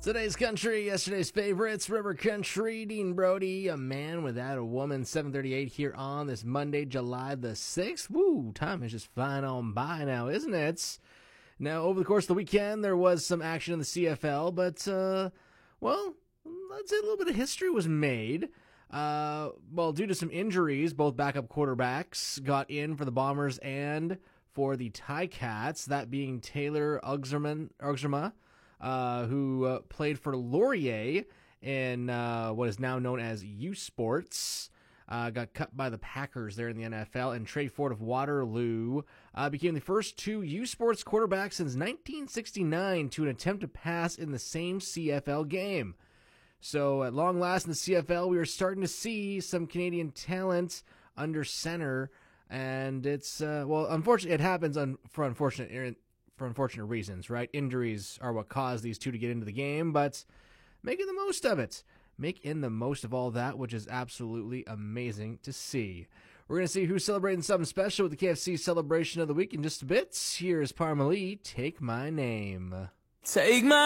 Today's country, yesterday's favorites, River Country, Dean Brody, A Man Without a Woman, 7:38 here on this Monday, July the 6th. Woo, time is just flying on by now, isn't it? Now, over the course of the weekend, there was some action in the CFL, but, well, let's say a little bit of history was made. Due to some injuries, both backup quarterbacks got in for the Bombers and for the Ticats, that being Taylor Ugzerma, who played for Laurier in what is now known as U Sports, got cut by the Packers there in the NFL, and Trey Ford of Waterloo became the first two U Sports quarterbacks since 1969 to attempt to pass in the same CFL game. So at long last in the CFL, we are starting to see some Canadian talent under center, and it's, unfortunately, it happens for unfortunate reasons, right? Injuries are what caused these two to get into the game, but making the most of it. Making the most of all that, which is absolutely amazing to see. We're going to see who's celebrating something special with the KFC Celebration of the Week in just a bit. Here's Parmalee, Take My Name. Take my